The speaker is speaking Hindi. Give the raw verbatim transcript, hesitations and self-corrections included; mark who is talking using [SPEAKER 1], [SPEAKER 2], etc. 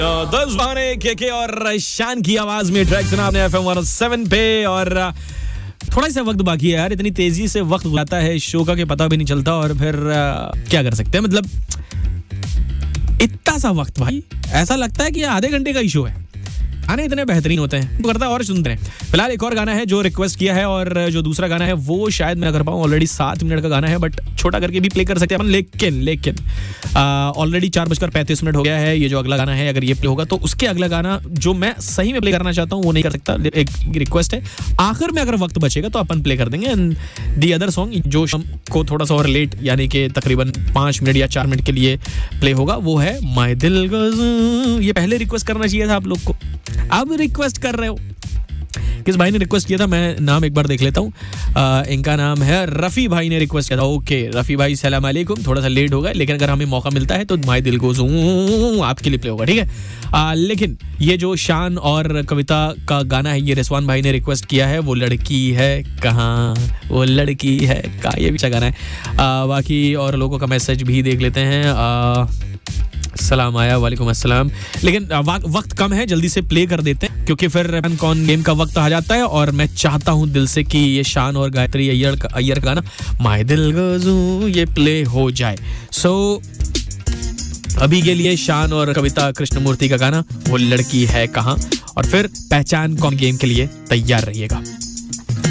[SPEAKER 1] दस बाने के के और शान की आवाज में ट्रैक सुना आपने F M one O seven पे। और थोड़ा सा वक्त बाकी है यार, इतनी तेजी से वक्त गुजरता है शो का कि पता भी नहीं चलता। और फिर आ, क्या कर सकते हैं, मतलब इतना सा वक्त भाई, ऐसा लगता है कि आधे घंटे का ही शो है। गाने इतने बेहतरीन होते हैं, करता है और सुनते हैं। फिलहाल एक और गाना है जो रिक्वेस्ट किया है, और जो दूसरा गाना है वो शायद मैं कर पाऊँ। ऑलरेडी सात मिनट का गाना है, बट छोटा करके भी प्ले कर सकते हैं अपन। लेकिन लेकिन ऑलरेडी चार बजकर पैंतीस मिनट हो गया है। ये जो अगला गाना है, अगर ये प्ले होगा तो उसके अगला गाना जो मैं सही में प्ले करना चाहता हूँ वो नहीं कर सकता। एक रिक्वेस्ट है, आखिर में अगर वक्त बचेगा तो अपन प्ले कर देंगे। एंड दी अदर सॉन्ग जो को थोड़ा सा और लेट, यानी कि तकरीबन पाँच मिनट या चार मिनट के लिए प्ले होगा, वो है माय दिल गज़ू। ये पहले रिक्वेस्ट करना चाहिए था आप लोग को, अब रिक्वेस्ट कर रहे हो। किस भाई ने रिक्वेस्ट किया था, मैं नाम एक बार देख लेता हूँ। इनका नाम है रफ़ी भाई ने रिक्वेस्ट किया था। ओके रफ़ी भाई सलाम अलैकुम, थोड़ा सा लेट होगा लेकिन अगर हमें मौका मिलता है तो माय दिल गोज़ आपके लिए प्ले होगा, ठीक है। आ, लेकिन ये जो शान और कविता का गाना है, ये रिजवान भाई ने रिक्वेस्ट किया है। वो लड़की है कहाँ, वो लड़की है कहाँ, ये भी अच्छा गाना है। आ, बाकी और लोगों का मैसेज भी देख लेते हैं। आ, सलाम आया, वालेकुम अस्सलाम। लेकिन वक्त कम है, जल्दी से प्ले कर देते हैं क्योंकि फिर कौन गेम का वक्त आ जाता है। और मैं चाहता हूं दिल से कि ये शान और गायत्री अय्यर का अय्यर का गाना माय दिल गज़ू ये प्ले हो जाए। सो अभी के लिए शान और कविता कृष्णमूर्ति का गाना वो लड़की है कहाँ, और फिर पहचान कौन गेम के लिए तैयार रहिएगा।